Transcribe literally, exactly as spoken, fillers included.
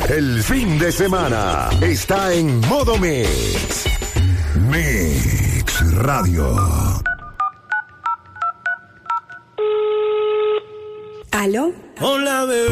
El fin de semana está en modo Mix. Mix Radio. ¿Aló? Hola, bebé.